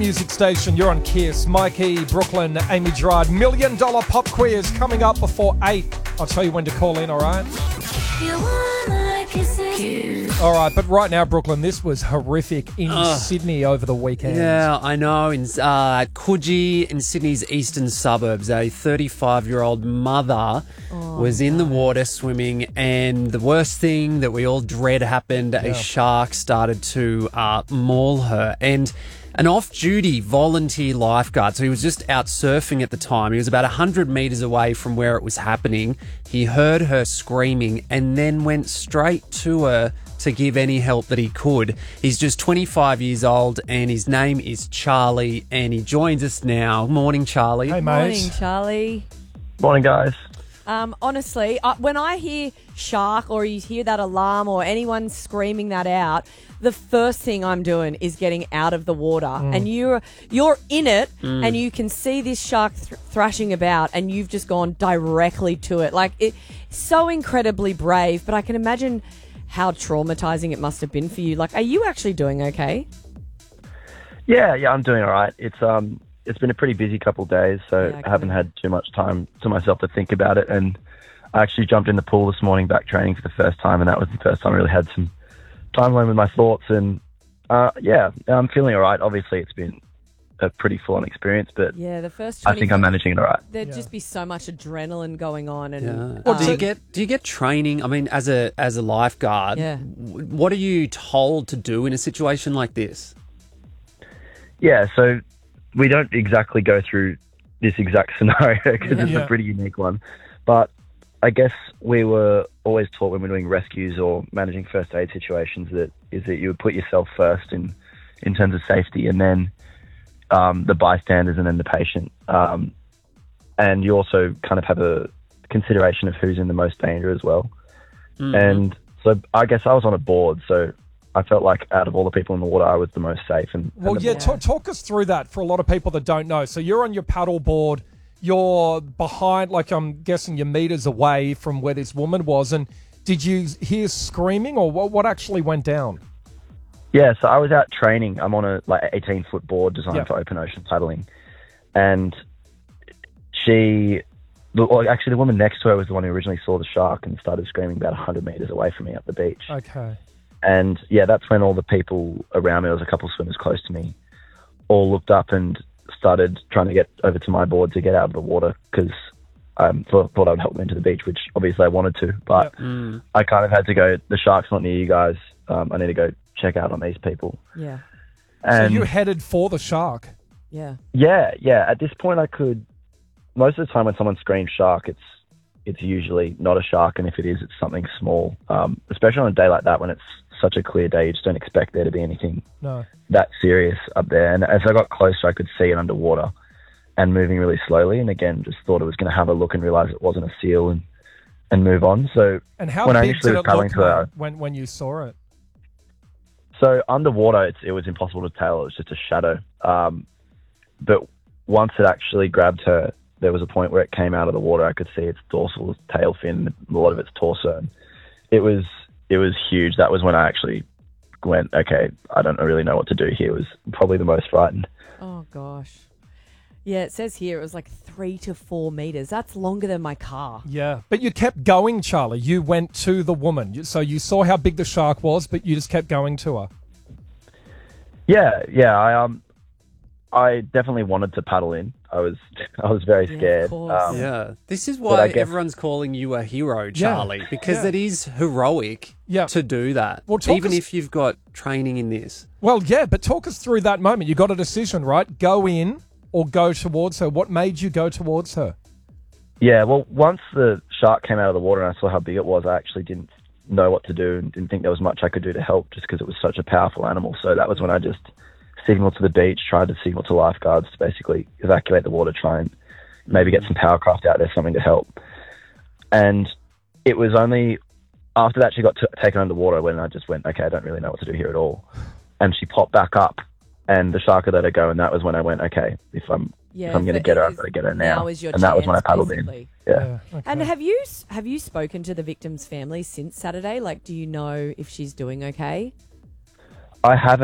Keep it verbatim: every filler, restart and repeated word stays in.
Music station, you're on Kiss. Mikey, Brooklyn, Amy Gerard. Million dollar pop quiz coming up before eight. I'll tell you when to call in, all right? You wanna kiss it. All right, but right now, Brooklyn, this was horrific in Ugh. Sydney over the weekend. Yeah, I know. In uh, Coogee, in Sydney's eastern suburbs, a thirty-five-year-old mother was in the water swimming, and the worst thing that we all dread happened. A shark started to uh, maul her, and an off-duty volunteer lifeguard, so he was just out surfing at the time. He was about one hundred metres away from where it was happening. He heard her screaming and then went straight to her to give any help that he could. He's just twenty-five years old, and his name is Charlie, and he joins us now. Morning, Charlie. Hey, mate. Morning, Charlie. Morning, guys. Um, honestly, uh, when I hear shark or you hear that alarm or anyone screaming that out, the first thing I'm doing is getting out of the water. And you're you're in it, and you can see this shark th- thrashing about, and you've just gone directly to it. Like, it, so incredibly brave, but I can imagine how traumatizing it must have been for you. Like, are you actually doing okay? Yeah, yeah, I'm doing all right. It's um, it's been a pretty busy couple of days, so Yeah, I I haven't had too much time to myself to think about it. And I actually jumped in the pool this morning, back training for the first time, and that was the first time I really had some time alone with my thoughts. And uh, yeah, I'm feeling all right. Obviously, it's been a pretty full-on experience, but Yeah, the first I think I'm managing it all right. There'd Yeah. just be so much adrenaline going on. And Yeah. um, do you get do you get training? I mean, as a as a lifeguard, Yeah. w- what are you told to do in a situation like this? Yeah, so we don't exactly go through this exact scenario because it's Yeah. a pretty unique one. But I guess we were always taught when we're doing rescues or managing first aid situations that is that you would put yourself first in, in terms of safety, and then um, the bystanders, and then the patient. Um, and you also kind of have a consideration of who's in the most danger as well. Mm-hmm. And so I guess I was on a board, so I felt like out of all the people in the water, I was the most safe. And, and Well, the yeah, Yeah. ta- talk us through that for a lot of people that don't know. So you're on your paddle board, you're behind, like I'm guessing you're meters away from where this woman was. And did you hear screaming, or what, what actually went down? Yeah, so I was out training. I'm on a like eighteen foot board designed Yeah. for open ocean paddling, and she, the- well, actually, the woman next to her was the one who originally saw the shark and started screaming about one hundred meters away from me up the beach. Okay. And yeah, that's when all the people around me, there was a couple of swimmers close to me, all looked up and started trying to get over to my board to get out of the water because um, thought, thought I would help them into the beach, which obviously I wanted to, but Mm. I kind of had to go. The shark's not near you guys. Um, I need to go check out on these people. yeah, So And you headed for the shark. yeah. yeah, yeah. At this point, I could. Most of the time, when someone screams shark, it's it's usually not a shark, and if it is, it's something small. Um, especially on a day like that, when it's such a clear day, you just don't expect there to be anything No. that serious up there. And as I got closer, I could see it underwater and moving really slowly. And again, just thought I was going to have a look and realize it wasn't a seal and and move on. So And how when I big initially did was it paddling look to her, mate, when, when you saw it? so underwater, it's, it was impossible to tell. It was just a shadow. Um, but once it actually grabbed her, there was a point where it came out of the water. I could see its dorsal tail fin, a lot of its torso. And it was it was huge. That was when I actually went, okay, I don't really know what to do here. It was probably the most frightened. Oh, gosh. Yeah, it says here it was like three to four meters. That's longer than my car. Yeah. But you kept going, Charlie. You went to the woman. You- So you saw how big the shark was, but you just kept going to her. Yeah, yeah. I um, I definitely wanted to paddle in. I was I was very Yeah, of scared. course. Um, Yeah, this is I why guess- everyone's calling you a hero, Charlie, because Yeah. it is heroic Yeah. to do that, Well, talk even us- if you've got training in this. Well, yeah, but talk us through that moment. You got a decision, right? Go in or go towards her. What made you go towards her? Yeah, well, once the shark came out of the water and I saw how big it was, I actually didn't know what to do and didn't think there was much I could do to help just because it was such a powerful animal. So that was when I just signaled to the beach, tried to signal to lifeguards to basically evacuate the water, try and maybe get some power craft out there, something to help. And it was only after that she got t- taken underwater when I just went, okay, I don't really know what to do here at all. And she popped back up and the shark had let her go, and that was when I went, okay, if I'm Yeah, if I'm going to but get her, it I've is- got to get her now. now is your and that was when I chance, paddled basically. in. Yeah. okay. And have you have you spoken to the victim's family since Saturday? Like, do you know if she's doing okay? I haven't.